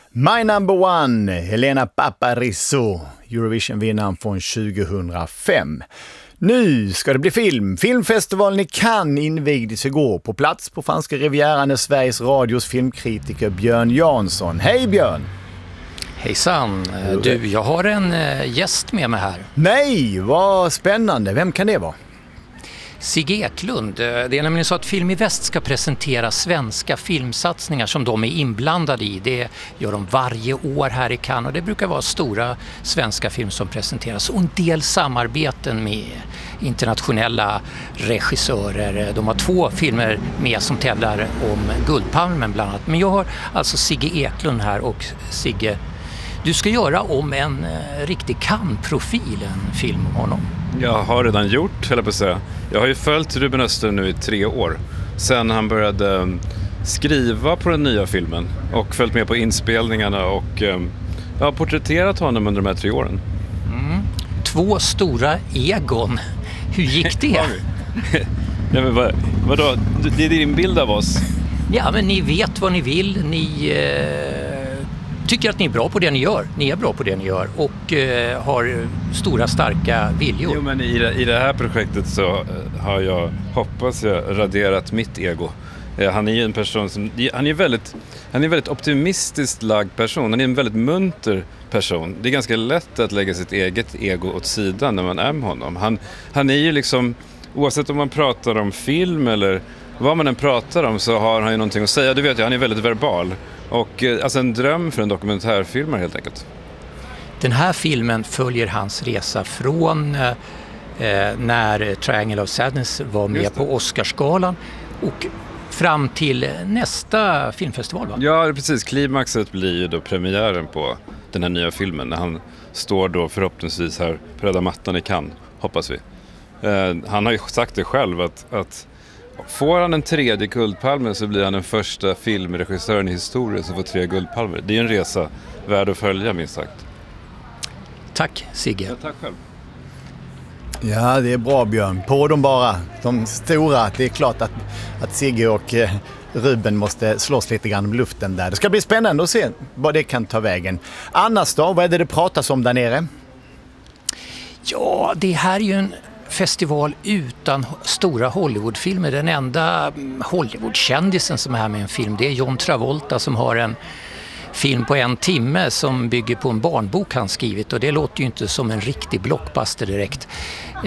My number one, Helena Paparizou, Eurovision-vinnaren från 2005. Nu ska det bli film. Filmfestivalen i Cannes invigdes igår. På plats på franska rivieran är Sveriges Radios filmkritiker Björn Jansson. Hej Björn! Hejsan! Du, jag har en gäst med mig här. Nej, vad spännande. Vem kan det vara? Sigge Eklund. Det är nämligen så att Film i Väst ska presentera svenska filmsatsningar som de är inblandade i. Det gör de varje år här i Cannes och det brukar vara stora svenska film som presenteras. Och en del samarbeten med internationella regissörer. De har 2 filmer med som tävlar om Guldpalmen bland annat. Men jag har alltså Sigge Eklund här och Sigge, du ska göra om en riktig Cannes-profil, en film om honom. Jag har redan gjort, höll jag på att säga. Jag har ju följt Ruben Östlund nu i 3 år. Sen han började skriva på den nya filmen. Och följt med på inspelningarna och jag har porträtterat honom under de här 3 åren. 2 stora egon. Hur gick det? Ja, men vadå? Det är din bild av oss. Ja, men ni vet vad ni vill. Ni tycker att ni är bra på det ni gör. Ni är bra på det ni gör och har stora starka viljor. Jo, men i det här projektet så har jag, hoppas jag, raderat mitt ego. Han är ju en person som, han är väldigt optimistiskt lagd person. Han är en väldigt munter person. Det är ganska lätt att lägga sitt eget ego åt sidan när man är med honom. Han är ju liksom, oavsett om man pratar om film eller vad man än pratar om, så har han ju någonting att säga. Du vet ju, han är väldigt verbal. Och alltså en dröm för en dokumentärfilmare helt enkelt. Den här filmen följer hans resa från när Triangle of Sadness var med på Oscarsgalan och fram till nästa filmfestival, va? Ja, precis. Klimaxet blir ju då premiären på den här nya filmen. När han står då förhoppningsvis här på röda mattan i Cannes, hoppas vi. Han har ju sagt det själv att får han en 3:e Guldpalmen så blir han den första filmregissören i historien som får 3 Guldpalmer. Det är en resa värd att följa, minst sagt. Tack, Sigge. Ja, tack själv. Ja, det är bra Björn. På dem bara. De stora, det är klart att Sigge och Ruben måste slåss lite grann om luften där. Det ska bli spännande att se vad det kan ta vägen. Annars då, vad är det pratas om där nere? Ja, det här är ju en festival utan stora Hollywoodfilmer. Den enda Hollywoodkändisen som är här med en film, det är John Travolta som har en film på 1 timme som bygger på en barnbok han skrivit, och det låter ju inte som en riktig blockbuster direkt.